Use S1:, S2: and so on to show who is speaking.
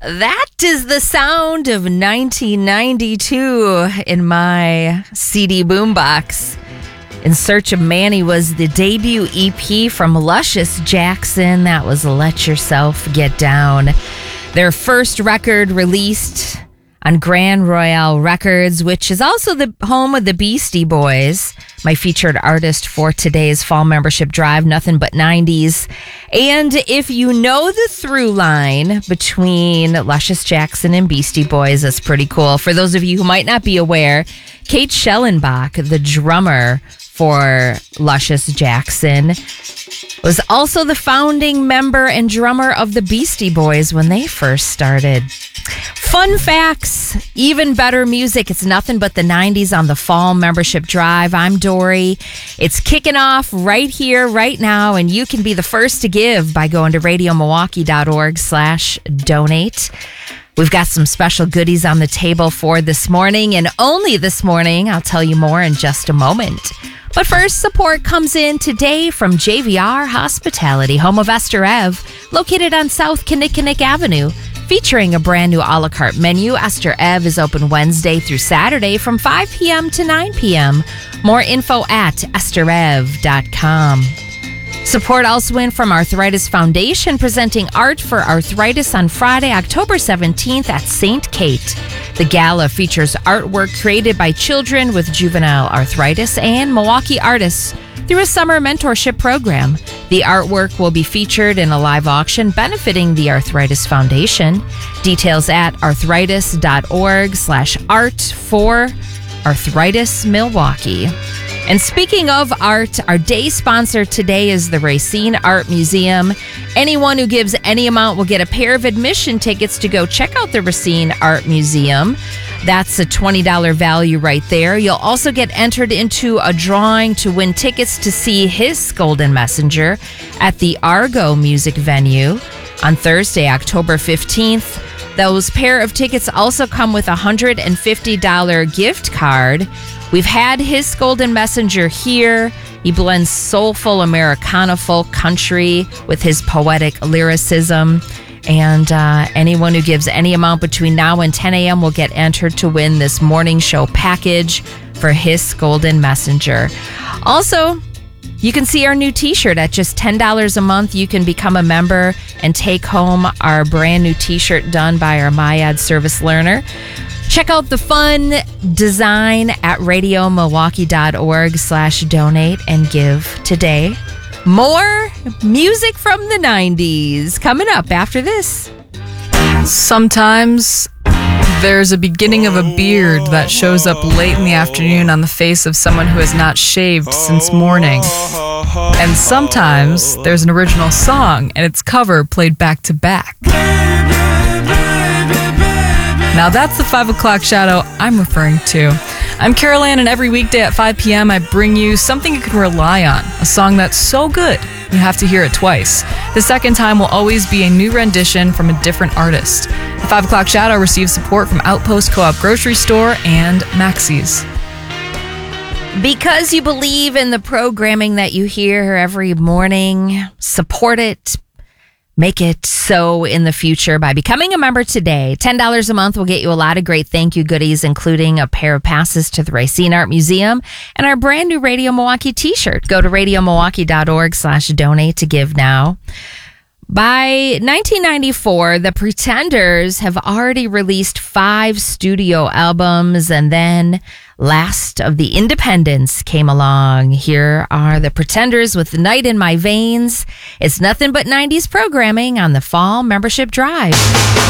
S1: That is the sound of 1992 in my CD boombox. In Search of Manny was the debut EP from Luscious Jackson. That was Let Yourself Get Down. Their first record released on Grand Royale Records, which is also the home of the Beastie Boys, my featured artist for today's fall membership drive, Nothing But 90s. And if you know the through line between Luscious Jackson and Beastie Boys, that's pretty cool. For those of you who might not be aware, Kate Schellenbach, the drummer for Luscious Jackson, was also the founding member and drummer of the Beastie Boys when they first started. Fun facts, even better music. It's Nothing But the 90s on the fall membership drive. I'm Dory. It's kicking off right here, right now, and you can be the first to give by going to radiomilwaukee.org/donate. We've got some special goodies on the table for this morning, and only this morning. I'll tell you more in just a moment. But first, support comes in today from JVR Hospitality, home of Esther Ev, located on South Kinnickinnick Avenue. Featuring a brand new a la carte menu, Esther Ev is open Wednesday through Saturday from 5 p.m. to 9 p.m. More info at estherev.com. Support also in from Arthritis Foundation, presenting Art for Arthritis on Friday, October 17th at St. Kate. The gala features artwork created by children with juvenile arthritis and Milwaukee artists through a summer mentorship program. The artwork will be featured in a live auction benefiting the Arthritis Foundation. Details at arthritis.org/art for Arthritis Milwaukee. And speaking of art, our day sponsor today is the Racine Art Museum. Anyone who gives any amount will get a pair of admission tickets to go check out the Racine Art Museum. That's a $20 value right there. You'll also get entered into a drawing to win tickets to see His Golden Messenger at the Argo Music Venue on Thursday, October 15th. Those pair of tickets also come with a $150 gift card. We've had His Golden Messenger here. He blends soulful Americana folk country with his poetic lyricism. And anyone who gives any amount between now and 10 a.m. will get entered to win this morning show package for His Golden Messenger. Also, you can see our new t-shirt at just $10 a month. You can become a member and take home our brand new t-shirt done by our MyAd service learner. Check out the fun design at radiomilwaukee.org/donate and give today. More music from the 90s coming up after this.
S2: Sometimes there's a beginning of a beard that shows up late in the afternoon on the face of someone who has not shaved since morning. And sometimes there's an original song and its cover played back to back. Now that's the 5 o'clock shadow I'm referring to. I'm Carol Ann, and every weekday at 5 p.m. I bring you something you can rely on, a song that's so good you have to hear it twice. The second time will always be a new rendition from a different artist. The 5 o'clock shadow receives support from Outpost Co-op Grocery Store and Maxie's.
S1: Because you believe in the programming that you hear every morning, support it. Make it so in the future by becoming a member today. $10 a month will get you a lot of great thank you goodies, including a pair of passes to the Racine Art Museum and our brand new Radio Milwaukee t-shirt. Go to radiomilwaukee.org/donate to give now. By 1994, the Pretenders have already released 5 studio albums, and then Last of the Independents came along. Here are the Pretenders with Night in My Veins. It's Nothing But 90s programming on the Fall Membership Drive.